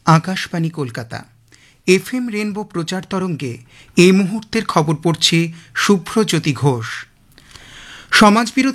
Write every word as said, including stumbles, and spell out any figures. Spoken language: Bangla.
আকাশবাণী কলকাতা এফএম রেনবো প্রচার তরঙ্গে এই মুহূর্তের খবর পড়ছে শুভ্রজ্যোতি ঘোষ। সমাজবিরোধী